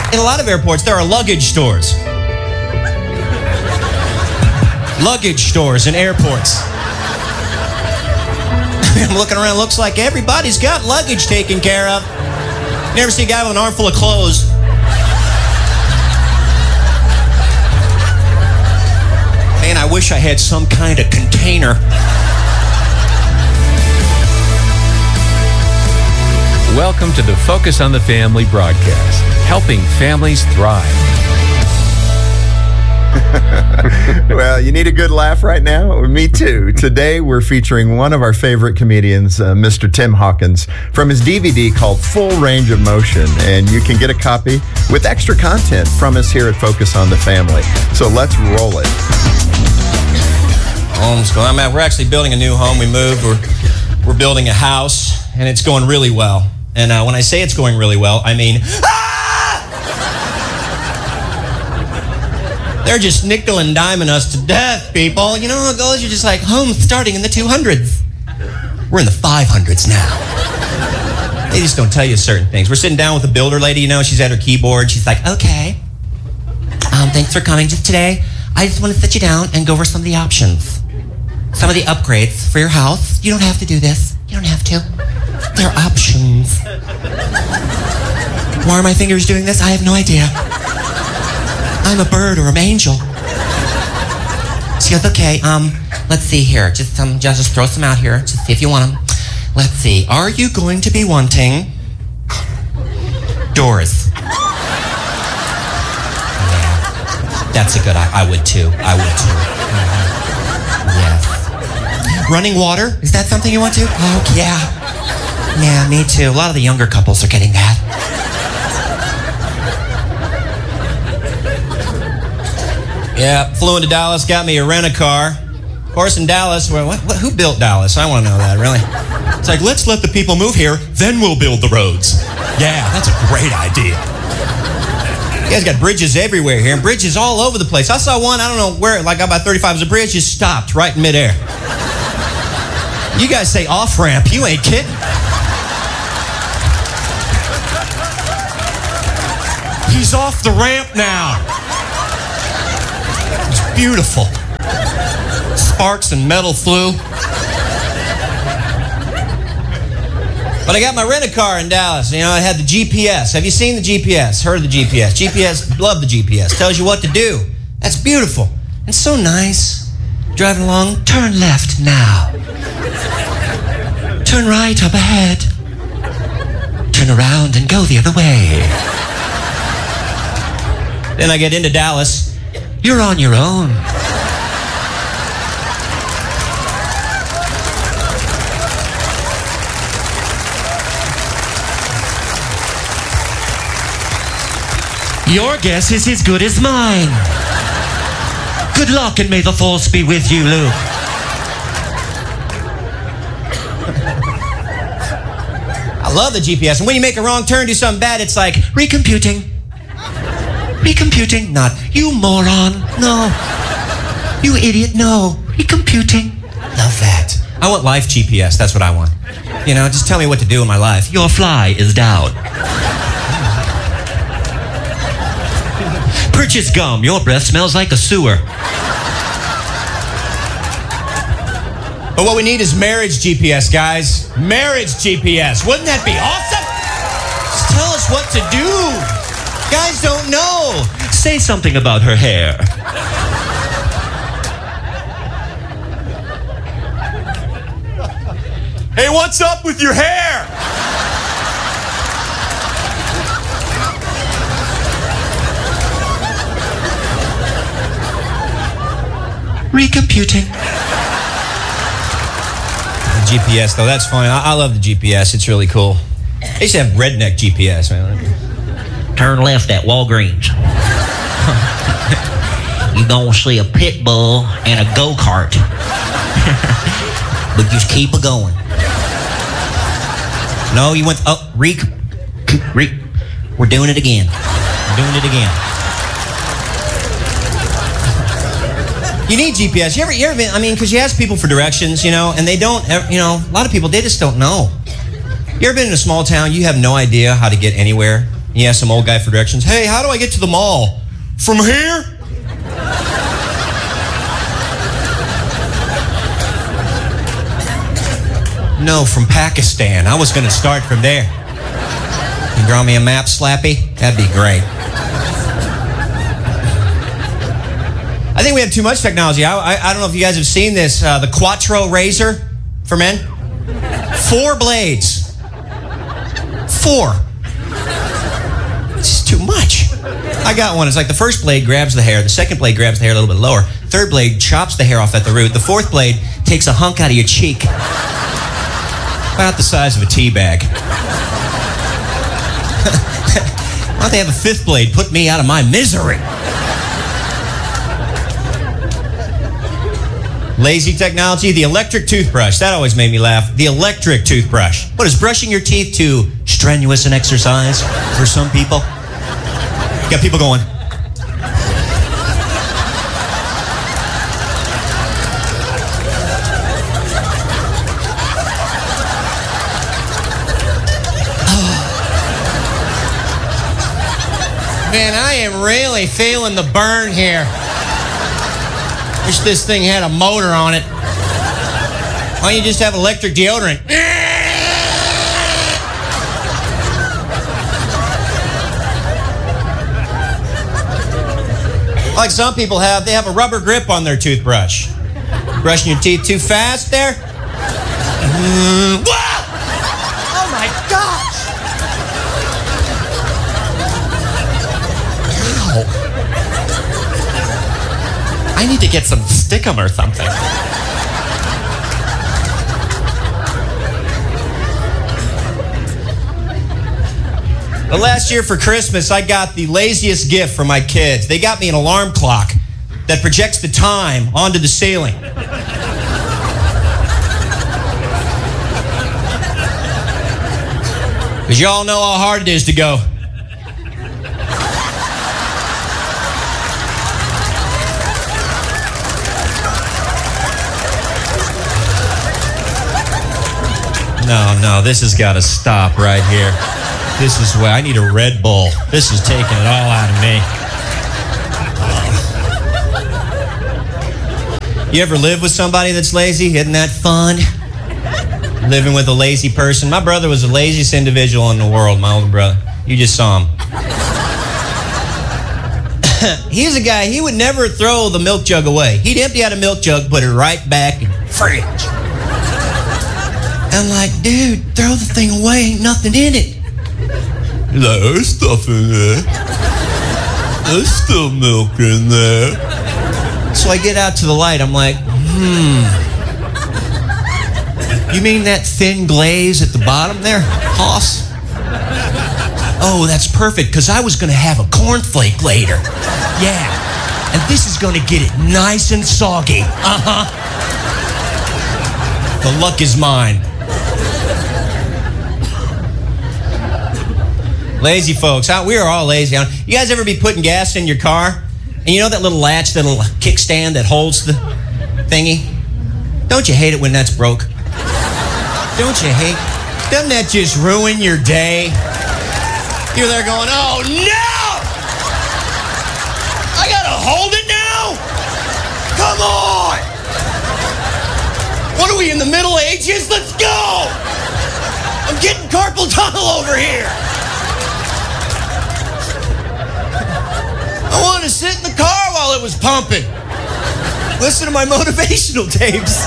In a lot of airports, there are luggage stores. Luggage stores in airports. I'm looking around, looks like everybody's got luggage taken care of. You never see a guy with an armful of clothes. Man, I wish I had some kind of container. Welcome to the Focus on the Family broadcast, helping families thrive. Well, you need a good laugh right now? Me too. Today, we're featuring one of our favorite comedians, Mr. Tim Hawkins, from his DVD called Full Range of Motion. And you can get a copy with extra content from us here at Focus on the Family. So let's roll it. Homeschool. We're actually building a new home. We moved. We're building a house, and it's going really well. And when I say it's going really well, I mean, they're just nickel and diming us to death, people. You know how it goes? You're just like, homes starting in the 200s. We're in the 500s now. They just don't tell you certain things. We're sitting down with the builder lady, she's at her keyboard. She's like, okay, thanks for coming. Just today, I just want to sit you down and go over some of the options. Some of the upgrades for your house. You don't have to do this. You don't have to. They're options. Why are my fingers doing this? I have no idea. I'm a bird or an angel. She goes, okay, let's see here. Just throw some out here. Just see if you want them. Let's see. Are you going to be wanting doors? Yeah. That's a good, I would too. I would too. Yes. Running water? Is that something you want to? Oh, yeah. Yeah, me too. A lot of the younger couples are getting that. Yeah, flew into Dallas, got me a rent-a-car. Of course, in Dallas, who built Dallas? I want to know that, really. It's like, let's let the people move here, then we'll build the roads. Yeah, that's a great idea. You guys got bridges everywhere here, and bridges all over the place. I saw one, I don't know where, like about 35 was a bridge, just stopped right in midair. You guys say off-ramp, you ain't kidding. He's off the ramp now. It's beautiful. Sparks and metal flew. But I got my rent-a-car in Dallas. It had the GPS. Have you seen the GPS? Heard of the GPS? GPS, love the GPS. Tells you what to do. That's beautiful. And so nice. Driving along, turn left now. Turn right up ahead. Turn around and go the other way. Then I get into Dallas. You're on your own. Your guess is as good as mine. Good luck and may the force be with you, Luke. I love the GPS. And when you make a wrong turn, do something bad, it's like, recomputing. Recomputing. Not, you moron. No. You idiot. No. Recomputing. Love that. I want life GPS. That's what I want. Just tell me what to do in my life. Your fly is down. Purchase gum. Your breath smells like a sewer. But what we need is marriage GPS, guys. Marriage GPS. Wouldn't that be awesome? Just tell us what to do. Guys don't know. Say something about her hair. Hey, what's up with your hair? Recomputing. The GPS, though, that's fine. I love the GPS. It's really cool. They used to have redneck GPS, man. Turn left at Walgreens. You're going to see a pit bull and a go-kart. But just keep it going. No, you went... Oh, we're doing it again. We're doing it again. You need GPS. You ever been... because you ask people for directions, and they don't... a lot of people, they just don't know. You ever been in a small town, you have no idea how to get anywhere? You ask some old guy for directions. Hey, how do I get to the mall? From here? No, from Pakistan. I was going to start from there. You draw me a map, Slappy? That'd be great. I think we have too much technology. I don't know if you guys have seen this. The Quattro razor for men. 4 blades. 4. It's just too much. I got one. It's like the first blade grabs the hair. The second blade grabs the hair a little bit lower. Third blade chops the hair off at the root. The fourth blade takes a hunk out of your cheek. About the size of a tea bag. Why don't they have a 5th blade put me out of my misery? Lazy technology, the electric toothbrush. That always made me laugh. The electric toothbrush. What is brushing your teeth too strenuous an exercise for some people? You got people going. Man, I am really feeling the burn here. Wish this thing had a motor on it. Why don't you just have electric deodorant? Like some people have, they have a rubber grip on their toothbrush. Brushing your teeth too fast there? Oh my gosh! I need to get some stickum or something. But last year for Christmas, I got the laziest gift for my kids. They got me an alarm clock that projects the time onto the ceiling. Because y'all know how hard it is to go. No, this has got to stop right here. This is where I need a Red Bull. This is taking it all out of me. You ever live with somebody that's lazy? Isn't that fun? Living with a lazy person. My brother was the laziest individual in the world, my older brother. You just saw him. He's a guy, he would never throw the milk jug away. He'd empty out a milk jug, put it right back in the fridge. I'm like, dude, throw the thing away, ain't nothing in it. He's like, there's stuff in there. There's still milk in there. So I get out to the light, I'm like, you mean that thin glaze at the bottom there, Hoss? Oh, that's perfect, because I was going to have a cornflake later. Yeah, and this is going to get it nice and soggy. The luck is mine. Lazy folks, we are all lazy. You guys ever be putting gas in your car? And you know that little latch, that little kickstand that holds the thingy? Don't you hate it when that's broke? Don't you hate? Doesn't that just ruin your day? You're there going, oh no! I gotta hold it now? Come on! What are we, in the Middle Ages? Let's go! I'm getting carpal tunnel over here. I wanted to sit in the car while it was pumping. Listen to my motivational tapes.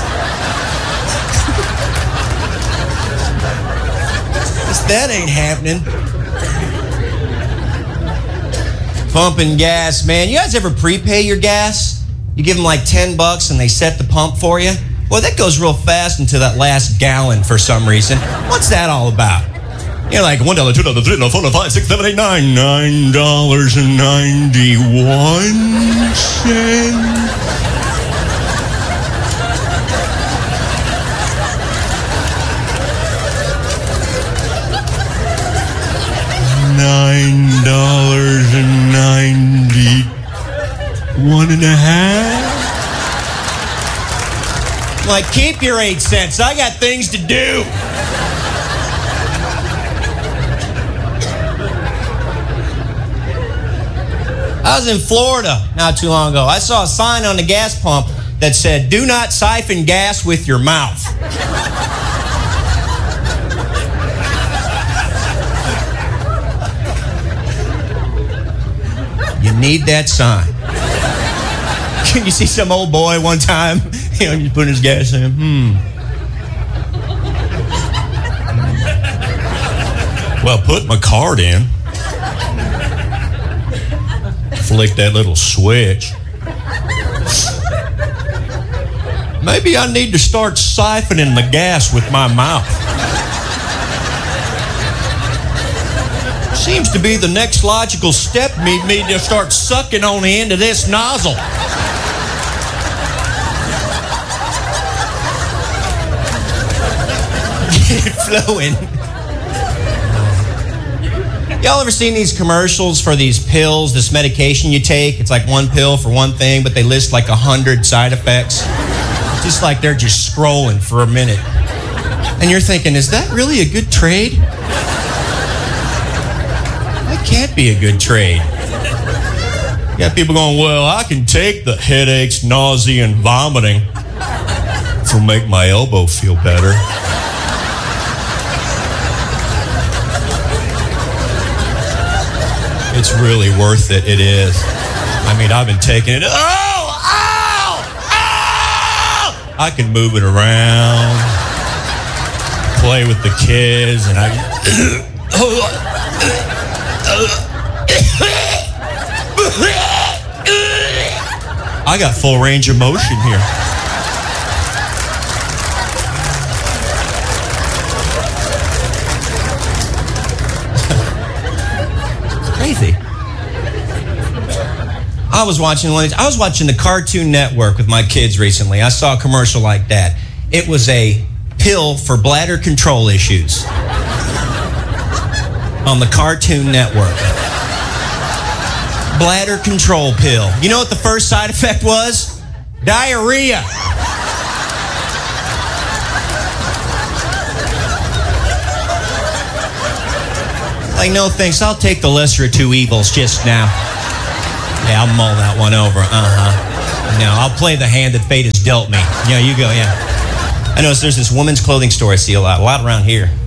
That ain't happening. Pumping gas, man. You guys ever prepay your gas? You give them like $10 and they set the pump for you? Well, that goes real fast into that last gallon for some reason. What's that all about? You're like $1, $2, $3, $4, $5, $6, $7, $8, $9, $9.91. $9.91.5. Like, keep your 8 cents. I got things to do. I was in Florida not too long ago. I saw a sign on the gas pump that said, "Do not siphon gas with your mouth." You need that sign. You see some old boy one time, he's putting his gas in. Well, put my card in. Flick that little switch. Maybe I need to start siphoning the gas with my mouth. Seems to be the next logical step. Me to start sucking on the end of this nozzle. Get it flowing. Y'all ever seen these commercials for these pills, this medication you take? It's like one pill for one thing, but they list like 100 side effects. Just like they're just scrolling for a minute. And you're thinking, is that really a good trade? That can't be a good trade. You got people going, well, I can take the headaches, nausea, and vomiting. It'll make my elbow feel better. It's really worth it. It is. I mean, I've been taking it. I can move it around, play with the kids, and I got full range of motion here. Crazy. I was watching the Cartoon Network with my kids recently. I saw a commercial like that. It was a pill for bladder control issues on the Cartoon Network. Bladder control pill. You know what the first side effect was? Diarrhea. Like, no thanks, I'll take the lesser of two evils just now. Yeah, I'll mull that one over. No, I'll play the hand that fate has dealt me. Yeah, you go, yeah. I notice there's this women's clothing store I see a lot around here.